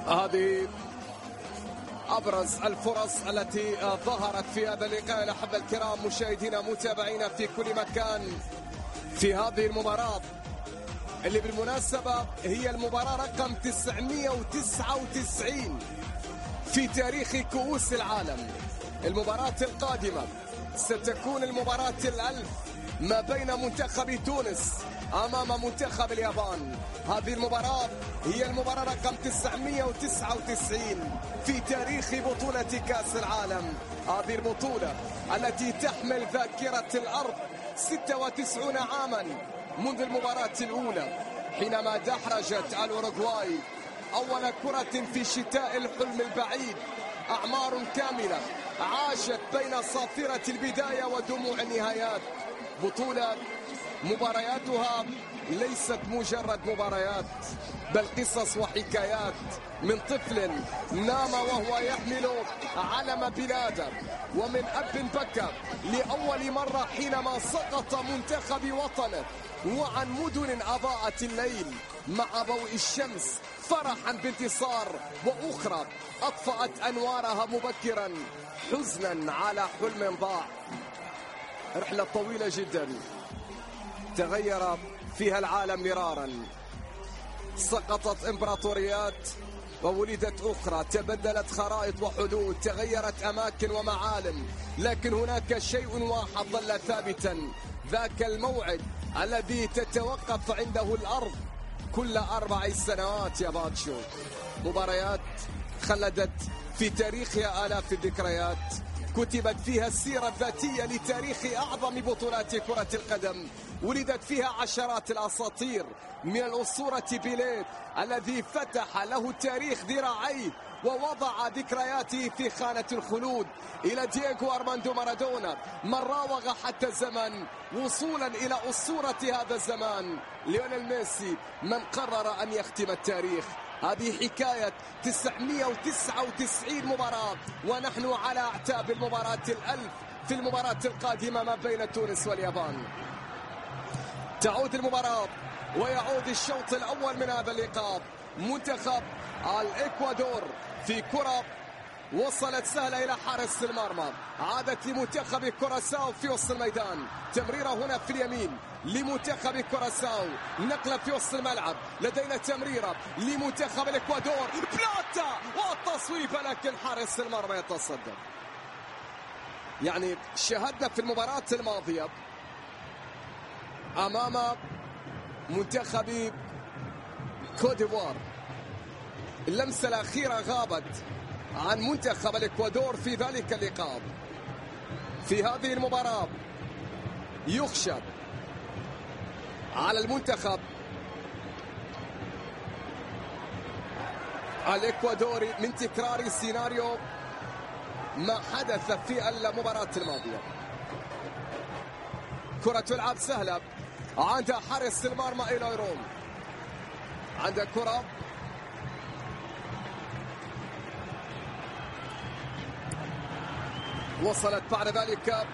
هذه أبرز الفرص التي ظهرت في هذا اللقاء. الأحبة الكرام مشاهدينا متابعينا في كل مكان في هذه المباراة اللي بالمناسبة هي المباراة رقم 999 في تاريخ كؤوس العالم. المباراة القادمة ستكون المباراة الألف ما بين منتخب تونس أمام منتخب اليابان. هذه المباراة هي المباراة رقم 999 في تاريخ بطولة كأس العالم. هذه البطولة التي تحمل ذاكرة الأرض 96 عاما منذ المباراة الأولى حينما دحرجت الأوروغواي أول كرة في شتاء الحلم البعيد. أعمار كاملة عاشت بين صافرة البداية ودموع النهايات. بطولة مبارياتها ليست مجرد مباريات بل قصص وحكايات من طفل نام وهو يحمل علم بلاده، ومن أب بكى لأول مرة حينما سقط منتخب وطنه، وعن مدن أضاءت الليل مع ضوء الشمس فرحا بانتصار، وأخرى أطفأت أنوارها مبكرا حزنا على حلم ضاع. رحلة طويلة جدا تغير فيها العالم مرارا، سقطت إمبراطوريات وولدت أخرى، تبدلت خرائط وحدود، تغيرت أماكن ومعالم، لكن هناك شيء واحد ظل ثابتا، ذاك الموعد الذي تتوقف عنده الأرض كل 4 سنوات يا باتشو. مباريات خلدت في تاريخها آلاف الذكريات، كتبت فيها السيرة الذاتية لتاريخ أعظم بطولات كرة القدم، ولدت فيها عشرات الأساطير، من الأسطورة بيليه الذي فتح له تاريخ ذراعيه ووضع ذكرياته في خانة الخلود، إلى دييغو أرماندو مارادونا من راوغ حتى الزمن وصولا إلى أسطورة هذا الزمان ليونيل ميسي من قرر أن يختم التاريخ. هذه حكاية 999 مباراة، ونحن على أعتاب المباراة الألف في المباراة القادمة ما بين تونس واليابان. تعود المباراة ويعود الشوط الأول من هذا اللقاء. منتخب الإكوادور في كرة وصلت سهلة إلى حارس المرمى، عادت لمنتخب كوراساو في وسط الميدان، تمريرة هنا في اليمين لمنتخب كوراساو، نقلة في وسط الملعب، لدينا تمريرة لمنتخب الإكوادور، بلاتا والتصويب، لكن حارس المرمى يتصدر. يعني شاهدنا في المباراة الماضية أمام منتخب كوديفوار اللمسة الأخيرة غابت عن منتخب الإكوادور في ذلك اللقاء. في هذه المباراة يخشى على المنتخب الإكوادوري من تكرار سيناريو ما حدث في المباراة الماضية. كرة تلعب سهلة عند حارس المرمى إيلوي روم، عند كرة وصلت بعد ذلك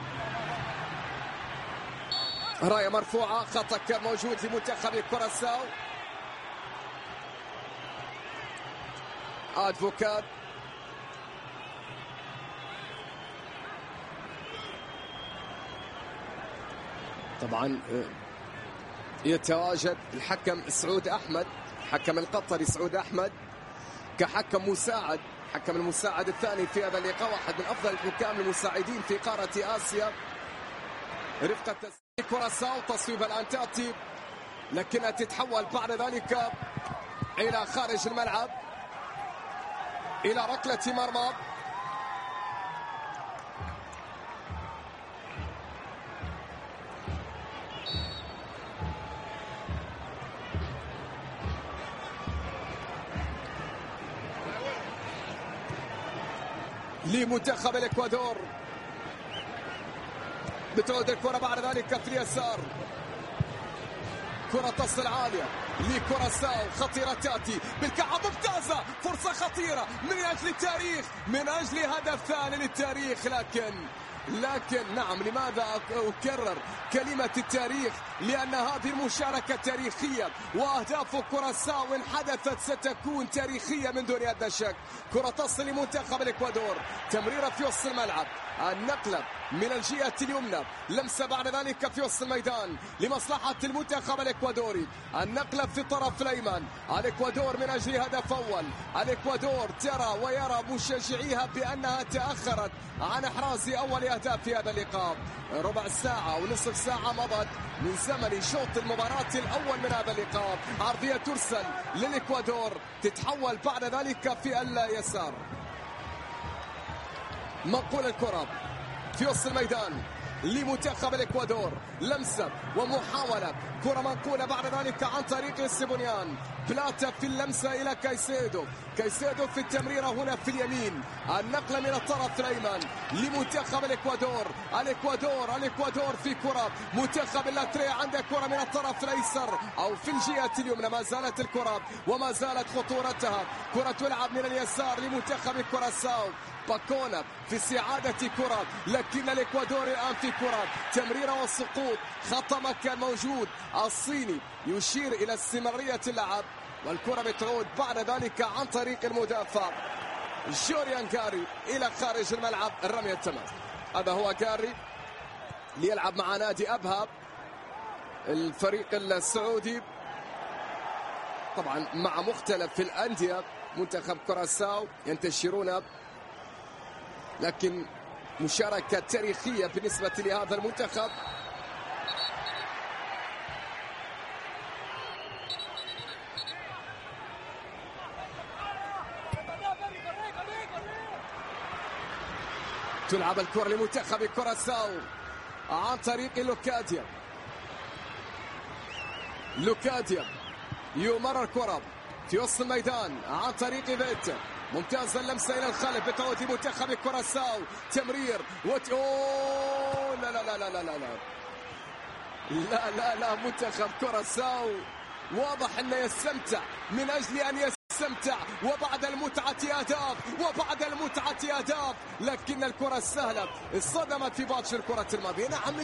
راية مرفوعة، خطأ كان موجود لمنتخب كوراساو. أدفوكات طبعا يتواجد الحكم سعود أحمد، حكم القطري سعود أحمد كحكم مساعد، حكم المساعد الثاني في هذا اللقاء، واحد من أفضل الحكام المساعدين في قارة آسيا. رفقة كوراساو، تصويب الآن تأتي لكنها تتحول بعد ذلك إلى خارج الملعب، إلى ركلة مرمى. لمنتخب الإكوادور، بتعود الكرة بعد ذلك في اليسار، كرة تصل عالية لكوراساو، خطيرة تأتي بالكعب، ممتازة، فرصة خطيرة من أجل التاريخ، من أجل هدف ثاني للتاريخ، لكن لكن نعم، لماذا أكرر كلمة التاريخ؟ لأن هذه المشاركة تاريخية، وأهداف كوراساو إن حدثت ستكون تاريخية من دون أدنى شك. كرة تصل لمنتخب الإكوادور، تمريرة في وسط الملعب، النقلة من الجهة اليمنى، لمسة بعد ذلك في وسط الميدان لمصلحة المنتخب الإكوادوري، النقلة في الطرف الأيمن. الإكوادور من أجل هدف أول. الإكوادور ترى ويرى مشجعيها بأنها تأخرت عن إحراز أول أهداف في هذا اللقاء. ربع ساعة ونصف ساعة مضت من زمن شوط المباراة الأول من هذا اللقاء. عرضية ترسل للإكوادور، تتحول بعد ذلك في اليسار. منقول الكرة في وسط الميدان لمنتخب الإكوادور، لمسة ومحاولة، كرة منقولة بعد ذلك عن طريق السيبونيان، بلاتا في اللمسة إلى كايسيدو، كايسيدو في التمريرة هنا في اليمين، النقلة من الطرف الأيمن لمنتخب الإكوادور. الإكوادور في كرة، منتخب اللاتري عنده كرة من الطرف الأيسر أو في الجهة اليمنى، ما زالت الكرة وما زالت خطورتها، كرة تلعب من اليسار لمنتخب كوراساو. باكونا في استعادة كرة، لكن الإكوادور الآن في كرة، تمريرة والسقوط، خط مكان موجود، الصيني يشير إلى استمرارية اللعب، والكرة بتعود بعد ذلك عن طريق المدافع جوريان كاري إلى خارج الملعب. الرمية التماس، هذا هو كاري ليلعب مع نادي أبها الفريق السعودي، طبعا مع مختلف الأندية. منتخب كوراساو ينتشرون، لكن مشاركة تاريخية بالنسبة لهذا المنتخب. تلعب الكرة لمنتخب كوراساو عن طريق لوكاديا يمرر كرة في وسط الميدان عن طريق فيتا، ممتازة اللمسة إلى الخلف بتعود لمنتخب كوراساو، تمرير لا لا لا لا لا لا لا لا لا منتخب كوراساو واضح أنه يستمتع من أجل أن يستمتع، وبعد المتعة أهداف، لكن الكرة السهلة اصطدمت في باتش الكرة الماضية. نعم،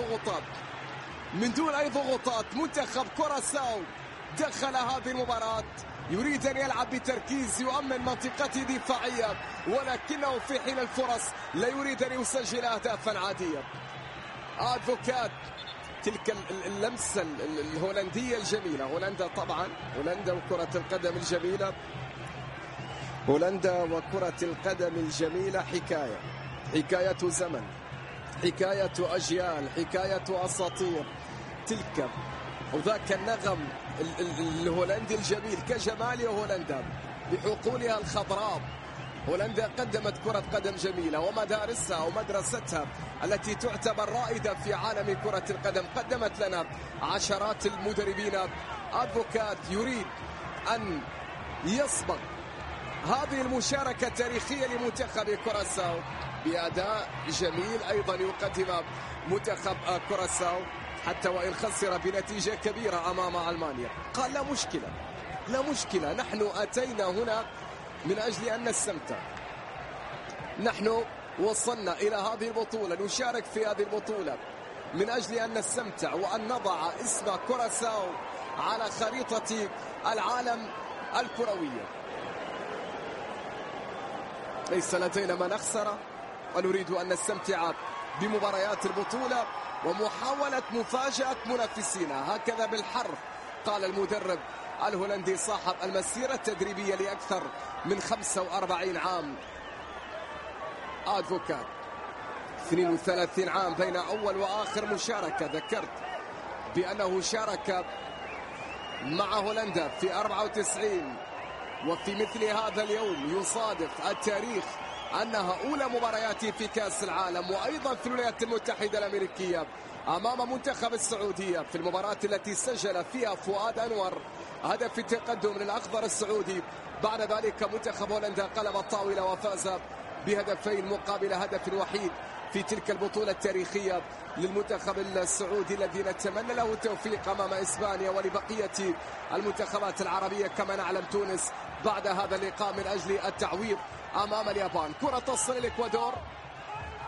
من دون أي ضغوطات منتخب كوراساو دخل هذه المباراة، يريد أن يلعب بتركيز، يؤمن منطقته دفاعية، ولكنه في حين الفرص لا يريد أن يسجل أهدافا عادية. أدفوكات، تلك اللمسة الهولندية الجميلة، هولندا طبعا، هولندا وكرة القدم الجميلة، هولندا وكرة القدم الجميلة حكاية زمن، حكاية أجيال، حكاية أساطير. تلك وذاك النغم الهولندي الجميل كجمال هولندا بحقولها الخضراء. هولندا قدمت كرة قدم جميلة، ومدارسها ومدرستها التي تعتبر رائدة في عالم كرة القدم قدمت لنا عشرات المدربين. أدفوكات يريد أن يسبق هذه المشاركة التاريخية لمنتخب كوراساو بأداء جميل أيضا يقدم منتخب كوراساو، حتى وإن خسر بنتيجة كبيرة أمام ألمانيا. قال لا مشكلة، نحن أتينا هنا من أجل أن نستمتع، نحن وصلنا إلى هذه البطولة، نشارك في هذه البطولة من أجل أن نستمتع وأن نضع اسم كوراساو على خريطة العالم الكروية. ليس لدينا ما نخسر، ونريد أن نستمتع بمباريات البطولة ومحاولة مفاجأة منافسينا، هكذا بالحرف قال المدرب الهولندي صاحب المسيرة التدريبية لأكثر من 45 عام. أدفوكات 32 عام بين أول وآخر مشاركة، ذكرت بأنه شارك مع هولندا في 94، وفي مثل هذا اليوم يصادف التاريخ أنها أولى مبارياته في كأس العالم، وأيضا في الولايات المتحدة الأمريكية أمام منتخب السعودية في المباراة التي سجل فيها فؤاد أنور هدف التقدم للأخضر السعودي. بعد ذلك منتخب هولندا قلب الطاولة وفاز بهدفين مقابل هدف وحيد في تلك البطولة التاريخية للمنتخب السعودي، الذي نتمنى له التوفيق أمام إسبانيا ولبقية المنتخبات العربية كما نعلم تونس بعد هذا اللقاء من أجل التعويض أمام اليابان. كرة تصل الإكوادور،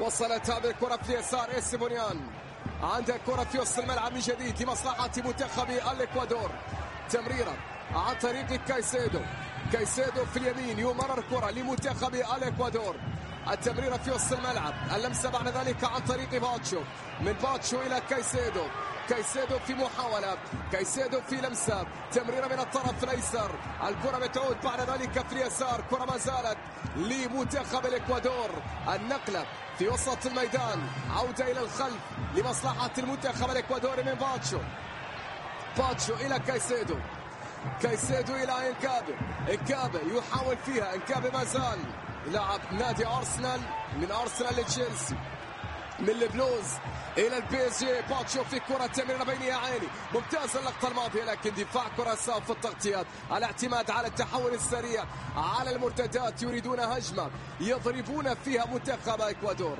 وصلت هذه الكرة في اليسار. إسيبونيان عنده كرة في وسط الملعب من جديد لمصلحة منتخب الإكوادور. تمريرة عن طريق كايسيدو في اليمين، يمرر كرة لمنتخب الإكوادور. التمريرة في وسط الملعب، اللمسة بعد ذلك عن طريق باتشو، من باتشو إلى كايسيدو في محاولة، كايسيدو في لمسة، تمريرة من الطرف الأيسر، الكرة بتعود بعد ذلك في اليسار، كرة ما زالت لمنتخب الإكوادور. النقلة في وسط الميدان، عودة إلى الخلف لمصلحة المنتخب الإكوادوري من باتشو إلى كايسيدو إلى إنكابي يحاول فيها. إنكابي ما زال لاعب نادي أرسنال، من أرسنال لتشيلسي، من البلوز إلى البي اس جي. باتشو في كرة تمريرة بين يا عيني، ممتازة اللقطة الماضية، لكن دفاع كراساو في التغطيات، الاعتماد على التحول السريع على المرتدات، يريدون هجمة يضربون فيها منتخب إكوادور.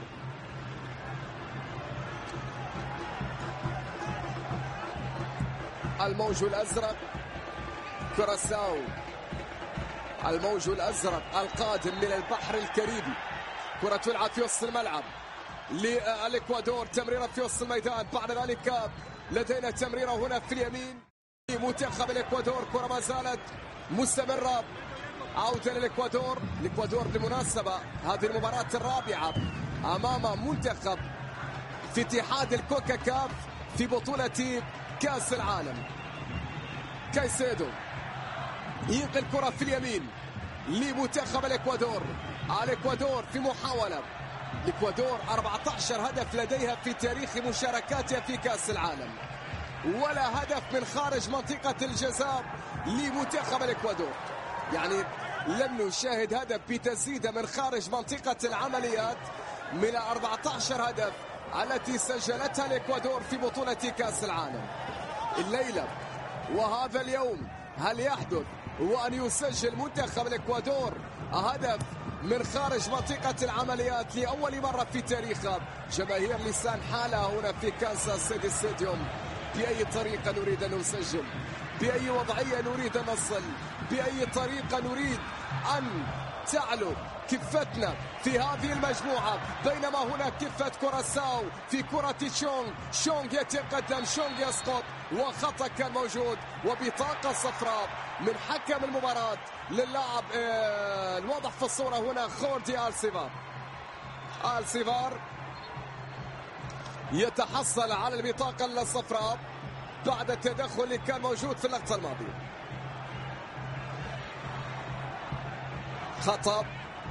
الموج الأزرق كراساو، الموج الأزرق القادم من البحر الكاريبي. كرة تلعب في وسط الملعب للإكوادور، تمريرة في وسط الميدان، بعد ذلك لدينا تمريرة هنا في اليمين لمنتخب الإكوادور. كرة ما زالت مستمرة، عودة للإكوادور. الإكوادور بالمناسبة هذه المباراة الرابعة أمام منتخب في اتحاد الكوكا كاف في بطولة كأس العالم. كايسيدو يلقي الكرة في اليمين لمنتخب الإكوادور. الإكوادور في محاولة. الإكوادور 14 هدف لديها في تاريخ مشاركاتها في كأس العالم، ولا هدف من خارج منطقة الجزاء لمنتخب الإكوادور. يعني لم نشاهد هدف بتسديدة من خارج منطقة العمليات من 14 هدف التي سجلتها الإكوادور في بطولة كأس العالم. الليلة وهذا اليوم هل يحدث وأن يسجل منتخب الإكوادور هدف من خارج منطقة العمليات لأول مرة في تاريخه؟ جماهير لسان حالها هنا في كانساس سيتي ستاديوم. بأي طريقة نريد أن نسجل؟ بأي وضعية نريد أن نصل؟ بأي طريقة نريد أن تعلو كفتنا في هذه المجموعة؟ بينما هناك كفة كراساو في كرة شونغ يتقدم، شونغ يسقط، وخطأ كان موجود وبطاقة صفراء من حكم المباراة للاعب الواضح في الصورة هنا خوردي السيفار يتحصل على البطاقة الصفراء بعد التدخل اللي كان موجود في اللقطة الماضية. خطأ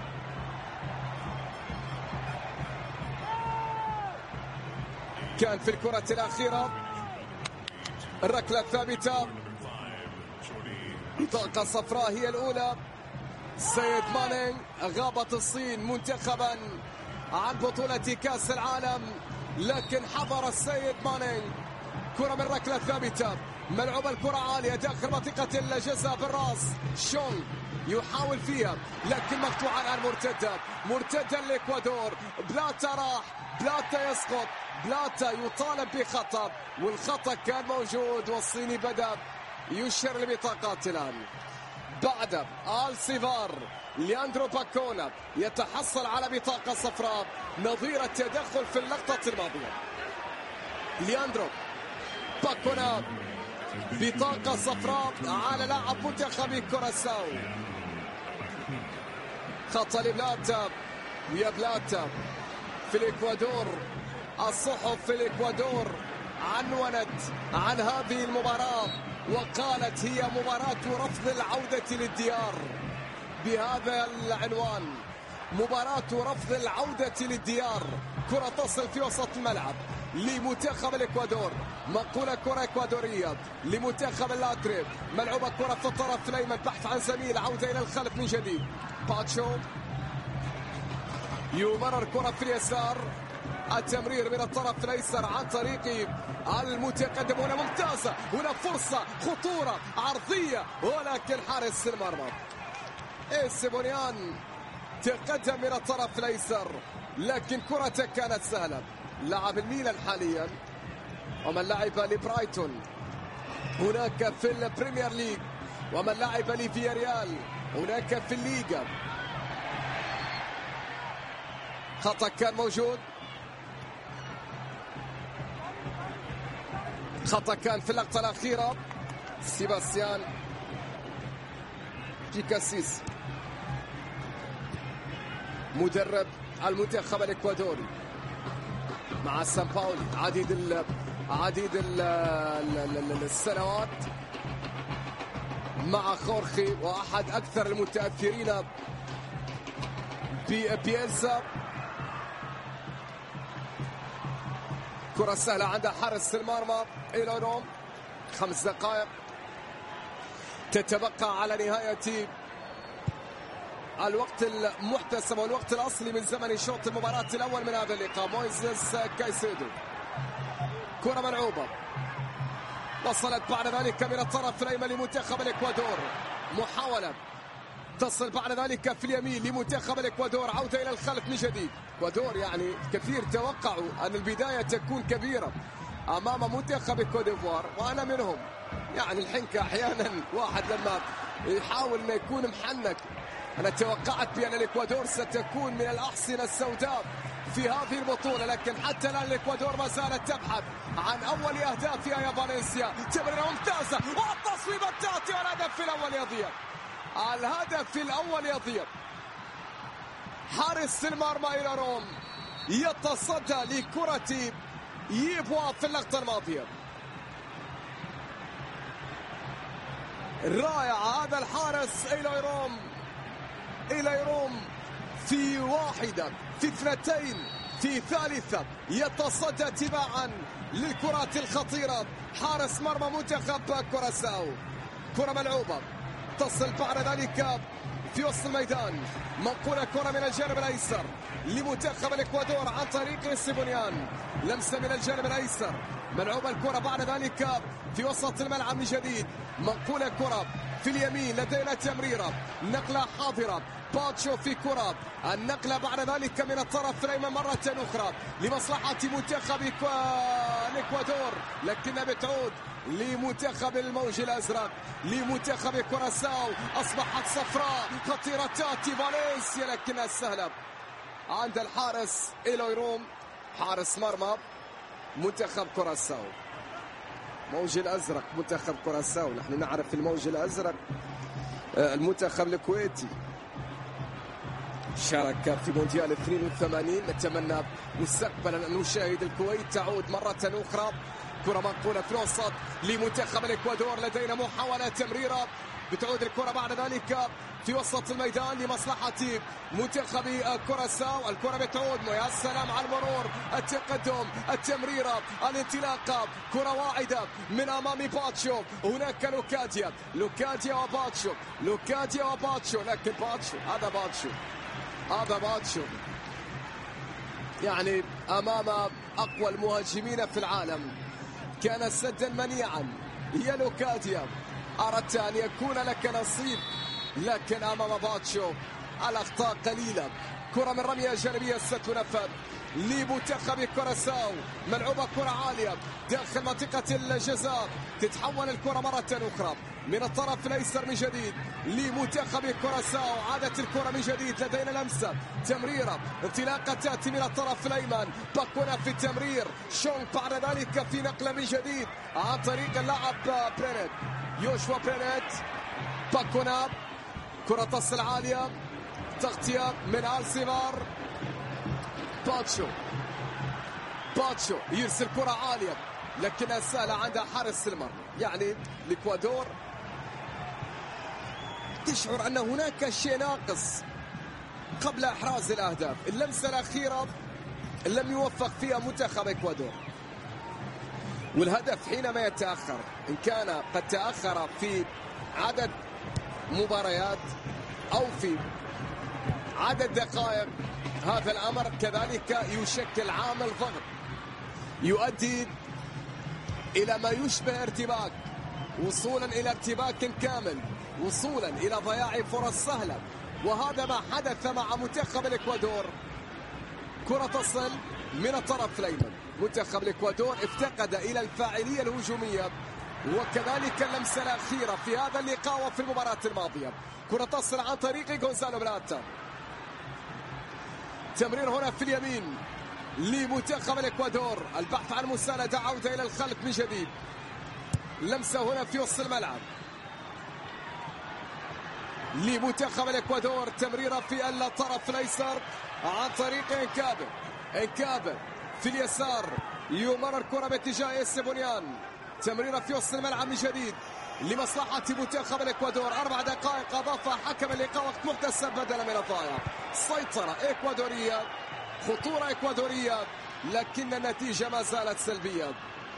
كان في الكرة الأخيرة. الركلة الثابتة، بطاقة صفراء هي الأولى. سيد مانينغ غابت الصين منتخبا عن بطولة كأس العالم، لكن حضر السيد مانينغ. كرة من ركلة ثابتة، ملعوبة الكرة عالية داخل منطقة الجزاء بالراس. شونغ يحاول فيها لكن مقطوعة الآن. مرتدة الإكوادور. بلاتا راح، بلاتا يسقط، بلاتا يطالب بخطأ، والخطأ كان موجود والصيني بدأ يشير لبطاقات الآن. بعد السيفار لياندرو باكونا يتحصل على بطاقة صفراء نظير التدخل في اللقطة الماضية. لياندرو باكونا بطاقة صفراء على لاعب منتخب كوراساو. خطأ لبلاتا، ويا بلاتا في الإكوادور. الصحف في الإكوادور عنونت عن هذه المباراة وقالت هي مباراة رفض العودة للديار. بهذا العنوان، مباراة رفض العودة للديار. كرة تصل في وسط الملعب لمنتخب الإكوادور، مقولة كرة إكوادورية لمنتخب اللاكريب. ملعوبة كرة في الطرف الأيمن، بحث عن زميل، عودة إلى الخلف من جديد. باتشو يمرر كرة في اليسار، التمرير من الطرف الأيسر عن طريق المتقدم. هنا ممتازة، هنا فرصة، خطورة عرضية، ولكن حارس المرمى إيسيبونيان تقدم من الطرف الأيسر، لكن كرته كانت سهلة. لاعب الميلان حاليا ومن لعب لبرايتون هناك في البريمير ليج، ومن لعب لفياريال هناك في الليغا. خطأ كان موجود، خطأ كان في اللقطة الأخيرة. سيباستيان بيكاسيس مدرب المنتخب الإكوادوري مع سان باولي عديد السنوات مع خورخي، وأحد أكثر المتأثرين ببيلسا. كرة سهلة عند حارس المرمى إيلوي روم. 5 دقائق تتبقى على نهاية الوقت المحتسب والوقت الأصلي من زمن شوط المباراة الأول من هذا اللقاء. مويسيس كايسيدو، كرة ملعوبة وصلت بعد ذلك من الطرف الأيمن لمنتخب الإكوادور. محاولة تصل بعد ذلك في اليمين لمنتخب الإكوادور. عودة إلى الخلف من جديد. إكوادور يعني كثير توقعوا أن البداية تكون كبيرة أمام منتخب كوت ديفوار، وأنا منهم. يعني الحنكة أحيانا واحد لما يحاول أن يكون محنك. أنا توقعت بأن الإكوادور ستكون من الأحصنة السوداء في هذه البطولة، لكن حتى الآن الإكوادور ما زالت تبحث عن أول أهدافها يا فالنسيا. تمريرة ممتازة والتصويبة تأتي والهدف الأول يضيع. الهدف الأول يضيع. حارس المرمى إيلوي روم يتصدى لكرة ييبوا في اللقطة الماضية. رائع هذا الحارس إيلوي روم. إيلوي روم في واحدة، في 2، في 3 يتصدى تباعا للكرات الخطيرة. حارس مرمى منتخب كوراساو. كرة ملعوبة تصل بعد ذلك في وسط الميدان. منقولة كرة من الجانب الأيسر لمنتخب الإكوادور عن طريق سيبونيان. لمسة من الجانب الأيسر، ملعوبة الكرة بعد ذلك في وسط الملعب من جديد. منقولة كرة في اليمين، لدينا تمريرة، نقلة حاضرة. باتشو في كرة، النقلة بعد ذلك من الطرف الأيمن مرة أخرى لمصلحة منتخب الإكوادور، لكنها بتعود لمنتخب الموج الأزرق، لمنتخب كوراساو. أصبحت صفراء خطيرة تأتي فالنسيا، لكنها سهلة عند الحارس إيلوي روم، حارس مرمى منتخب كوراساو. موج الأزرق منتخب كوراساو، نحن نعرف الموج الأزرق المنتخب الكويتي شارك في مونديال 82. نتمنى مستقبلا أن نشاهد الكويت تعود مرة أخرى. كرة منقولة في الوسط لمنتخب الإكوادور. لدينا محاولة تمريرة، بتعود الكرة بعد ذلك في وسط الميدان لمصلحة منتخب كوراساو. الكرة بتعود، يا سلام على المرور، التقدم، التمريرة، الانطلاقة. كرة واعدة من أمام باتشو. هناك لوكاديا وباتشو، لكن باتشو هذا باتشو يعني أمام أقوى المهاجمين في العالم كان سدا منيعا. يا لوكاديا، أردت أن يكون لك نصيب، لكن أمام باتشو الأخطاء قليلة. كرة من رمية جانبية ستنفذ لمنتخب كوراساو. ملعوبة كرة عالية داخل منطقة الجزاء. تتحول الكرة مرة أخرى من الطرف الأيسر من جديد لمنتخب كوراساو. عادت الكرة من جديد، لدينا لمسة، تمريرة، انطلاقة تأتي من الطرف الأيمن. باكونا في التمرير، شونغ بعد ذلك في نقلة من جديد عن طريق اللاعب برينيت، يوشوا برينيت. باكونا، كرة تصل عالية، تغطية من السيفار. باتشو يرسل كرة عالية لكنها سهلة عند حارس المرمى. يعني الإكوادور تشعر أن هناك شيء ناقص قبل إحراز الأهداف. اللمسة الأخيرة لم يوفق فيها منتخب إكوادور، والهدف حينما يتأخر، إن كان قد تأخر في عدد مباريات أو في عدد دقائق، هذا الأمر كذلك يشكل عامل ضغط يؤدي إلى ما يشبه ارتباك، وصولا إلى ارتباك كامل، وصولا إلى ضياع فرص سهلة. وهذا ما حدث مع منتخب الإكوادور. كرة تصل من الطرف الأيمن. منتخب الإكوادور افتقد إلى الفاعلية الهجومية وكذلك اللمسة الأخيرة في هذا اللقاء وفي المباراة الماضية. كرة تصل عن طريق غونزالو بلاتا. تمرير هنا في اليمين لمنتخب الإكوادور، البحث عن مساندة، عودة إلى الخلف من جديد. لمسة هنا في وسط الملعب لمنتخب الإكوادور، تمريرة في الطرف الأيسر عن طريق إنكابة في اليسار، يمرر كرة باتجاه السيبونيان، تمريرة في وسط الملعب من جديد لمصلحة منتخب الإكوادور. 4 دقائق أضافها حكم اللقاء، وقت محتسب بدلا من الضائع. سيطرة إكوادورية، خطورة إكوادورية، لكن النتيجة ما زالت سلبية.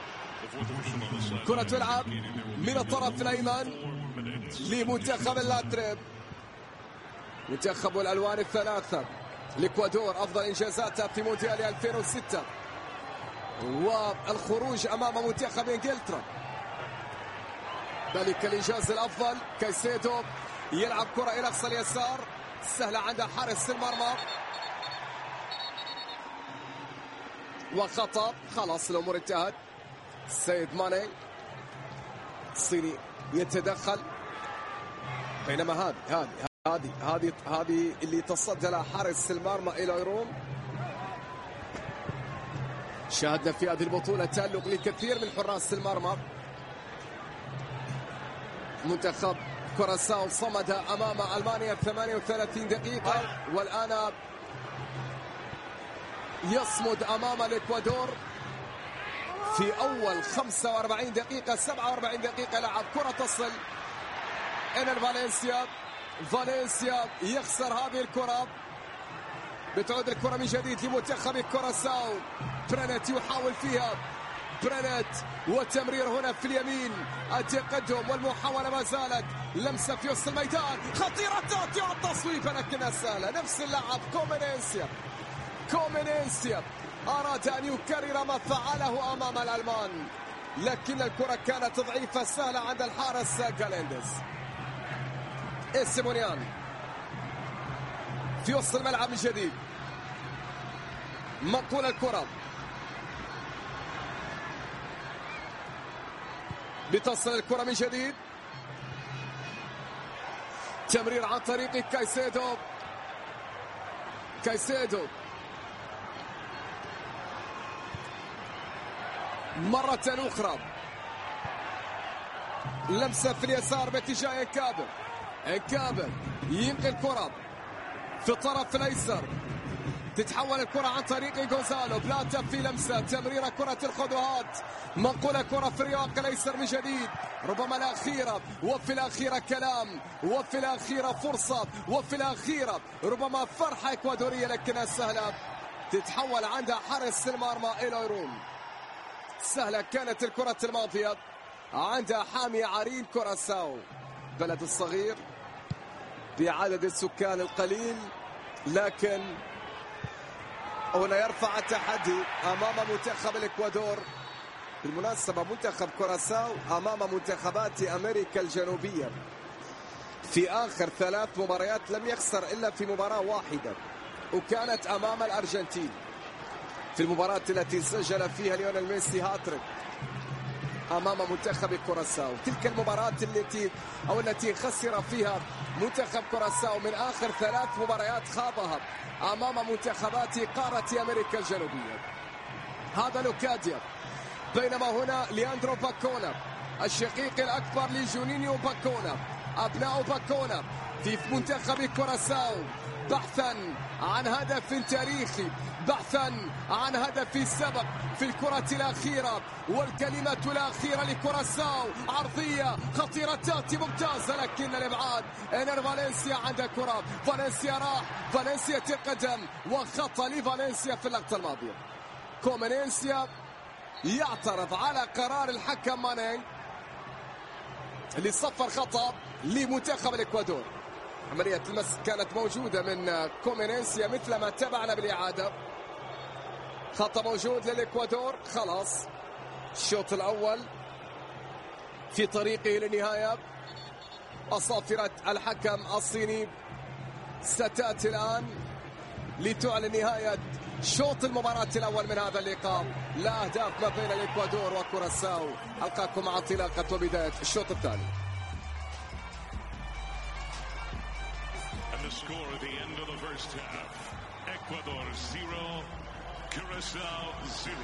كرة تلعب من الطرف الأيمن لمنتخب اللاتريب، منتخب الألوان الثلاثة. الإكوادور أفضل إنجازاتها في مونديال 2006 والخروج أمام منتخب إنجلترا، ذلك الإنجاز الأفضل. كايسيدو يلعب كرة إلى أقصى اليسار، سهلة عند حارس المرمى وخطأ، خلاص الأمور انتهت. سيد ماني الصيني يتدخل، بينما هذه اللي تصدى لها حارس المرمى إيلويروم. شاهدنا في هذه البطولة تألق لكثير من حراس المرمى. منتخب كوراساو صمد أمام ألمانيا 38 دقيقة، والآن يصمد أمام الإكوادور في أول 45 دقيقة. 47 دقيقة لعب، كرة تصل إلى فالنسيا يخسر هذه الكرة، بتعود الكرة من جديد لمنتخب كوراساو. برنت يحاول فيها، والتمرير هنا في اليمين، التقدم والمحاولة ما زالت. لمسة في وسط الميدان خطيرة تأتي والتصويب، لكنها سهلة. نفس اللاعب كومينينسيا أراد أن يكرر ما فعله أمام الألمان، لكن الكرة كانت ضعيفة سهلة عند الحارس غالينديز. السيمونيان في وسط الملعب من جديد، مقطوع الكرة، بتصل الكرة من جديد، تمرير عن طريق كايسيدو مرة أخرى، لمسة في اليسار باتجاه إنكابة ينقل الكرة في الطرف الأيسر، تتحول الكرة عن طريق غونزالو بلاتا في لمسة، تمريرة كرة الخطوات، منقولة كرة في الرياق الأيسر من جديد، ربما الأخيرة، وفي الأخيرة كلام، وفي الأخيرة فرصة، وفي الأخيرة ربما فرحة إكوادورية، لكنها سهلة تتحول عند حارس المرمى إيلويروم. سهلة كانت الكرة الماضية عند حامي عرين كوراساو، بلد الصغير بعدد السكان القليل، لكن هنا يرفع التحدي أمام منتخب الإكوادور. بالمناسبة منتخب كوراساو أمام منتخبات أمريكا الجنوبية في آخر 3 مباريات لم يخسر إلا في مباراة واحدة، وكانت أمام الأرجنتين في المباراة التي سجل فيها ليونيل ميسي هاتريك أمام منتخب كوراساو. تلك المباراة التي خسر فيها منتخب كوراساو من آخر 3 مباريات خاضها أمام منتخبات قارة أمريكا الجنوبية. هذا لوكاديا، بينما هنا لياندرو باكونا الشقيق الأكبر لجونينيو باكونا، أبناء باكونا في منتخب كوراساو، بحثا عن هدف تاريخي، بحثا عن هدف سبق في الكرة الأخيرة والكلمة الأخيرة لكوراساو. عرضية خطيرة تأتي ممتازة، لكن الإبعاد. إنر فالنسيا عند كرة، فالنسيا راح، فالنسيا تقدم، وخطأ لفالنسيا في اللقطة الماضية. كومينينسيا يعترض على قرار الحكم ماني اللي صفر خطأ لمنتخب الإكوادور. عملية المس كانت موجودة من كومينينسيا مثل ما تابعنا بالإعادة. خطأ موجود للإكوادور. خلاص الشوط الأول في طريقه للنهاية. أصافرة الحكم الصيني ستأتي الآن لتعلن نهاية شوط المباراة الأول من هذا اللقاء. لا أهداف ما بين الإكوادور وكوراساو. ألقاكم مع انطلاقة وبداية الشوط الثاني. And the score at the end of the first half. Ecuador 0, Curaçao 0.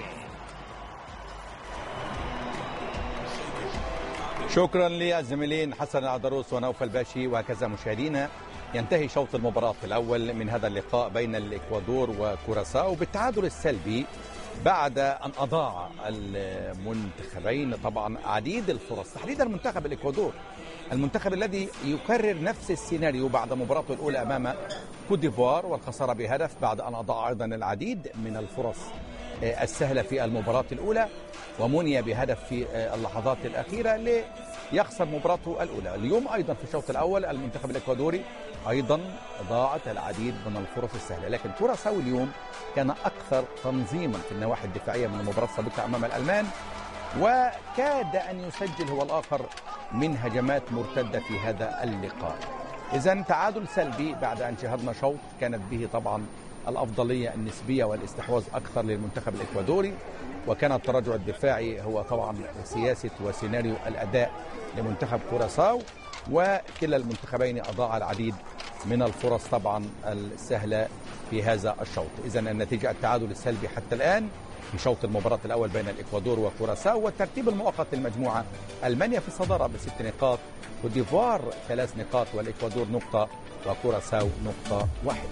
شكرا للزميلين حسن العدروس ونوفل باشي. وهكذا مشاهدينا ينتهي شوط المباراة الأول من هذا اللقاء بين الإكوادور وكوراساو بالتعادل السلبي بعد أن أضاع المنتخبين طبعا عديد الفرص، تحديدا المنتخب الإكوادور، المنتخب الذي يكرر نفس السيناريو بعد مباراته الأولى أمام كوت ديفوار والخسارة بهدف، بعد أن أضاع أيضا العديد من الفرص السهلة في المباراة الأولى ومني بهدف في اللحظات الأخيرة ليخسر مباراته الأولى. اليوم أيضا في الشوط الأول المنتخب الإكوادوري أيضا ضاعت العديد من الفرص السهلة، لكن كوراساو اليوم كان أكثر تنظيما في النواحي الدفاعية من المباراة السابقة أمام الألمان، وكاد أن يسجل هو الآخر من هجمات مرتدة في هذا اللقاء. إذن تعادل سلبي بعد أن شاهدنا شوط كانت به طبعا الأفضلية النسبية والاستحواذ أكثر للمنتخب الإكوادوري، وكان التراجع الدفاعي هو طبعا سياسة وسيناريو الأداء لمنتخب كوراساو، وكلا المنتخبين أضاع العديد من الفرص طبعا السهلة في هذا الشوط. إذن النتيجة التعادل السلبي حتى الآن في شوط المباراة الأول بين الإكوادور وكوراساو. والترتيب المؤقت للمجموعة: ألمانيا في الصدارة ب6 نقاط، كوت ديفوار 3 نقاط، والإكوادور نقطة، وكوراساو نقطة واحدة.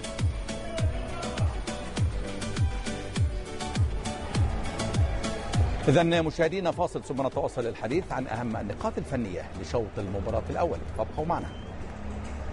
إذن مشاهدينا فاصل ثم نتواصل الحديث عن أهم النقاط الفنية لشوط المباراة الأول، فابقوا معنا.